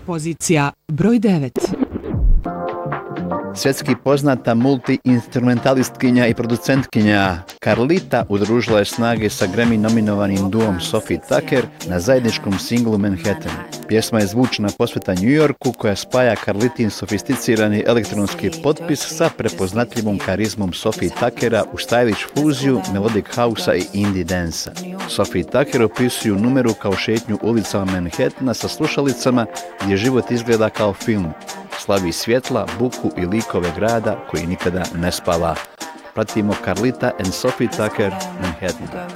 Pozicija broj 9. Svjetski poznata multi-instrumentalistkinja i producentkinja Carlita udružila je snage sa Grammy nominovanim duom Sophie Tucker na zajedničkom singlu Manhattan. Pjesma je zvučna posveta New Yorku koja spaja Carlitin sofisticirani elektronski potpis sa prepoznatljivom karizmom Sophie Tuckera u stylish fuziju, melodic house-a i indie dance-a. Sophie Tucker opisuju numeru kao šetnju ulicama Manhattana sa slušalicama gdje život izgleda kao film. Slavi svjetla, buku i likove grada koji nikada ne spava. Pratimo Carlita and Sophie Tucker, Manhattan.